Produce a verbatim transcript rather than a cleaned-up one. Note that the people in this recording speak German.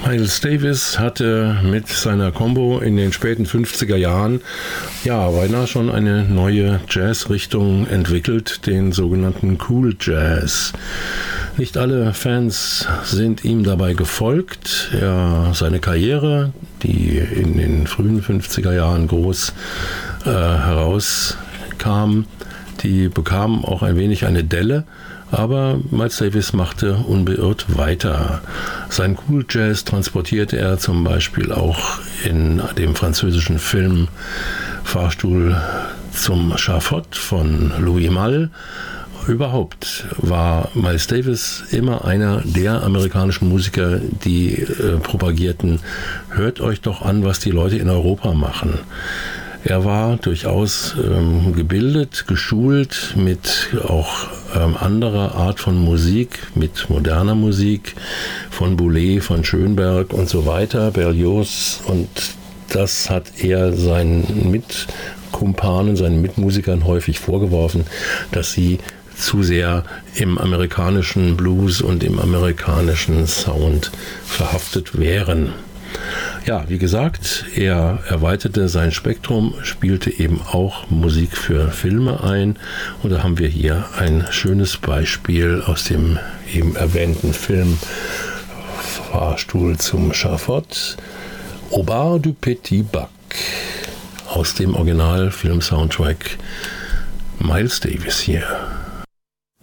Miles Davis hatte mit seiner Combo in den späten fünfziger Jahren ja beinahe schon eine neue Jazzrichtung entwickelt, den sogenannten Cool Jazz. Nicht alle Fans sind ihm dabei gefolgt. Er, seine Karriere, die in den frühen fünfziger Jahren groß äh, herauskam, die bekam auch ein wenig eine Delle. Aber Miles Davis machte unbeirrt weiter. Sein Cool Jazz transportierte er zum Beispiel auch in dem französischen Film Fahrstuhl zum Schafott von Louis Malle. Überhaupt war Miles Davis immer einer der amerikanischen Musiker, die äh, propagierten, hört euch doch an, was die Leute in Europa machen. Er war durchaus ähm, gebildet, geschult mit auch ähm, anderer Art von Musik, mit moderner Musik, von Boulez, von Schönberg und so weiter, Berlioz, und das hat er seinen Mitkumpanen, seinen Mitmusikern häufig vorgeworfen, dass sie zu sehr im amerikanischen Blues und im amerikanischen Sound verhaftet wären. Ja, wie gesagt, er erweiterte sein Spektrum, spielte eben auch Musik für Filme ein, und da haben wir hier ein schönes Beispiel aus dem eben erwähnten Film Fahrstuhl zum Schafott, Au bar du Petit Bac, aus dem Originalfilm-Soundtrack. Miles Davis hier.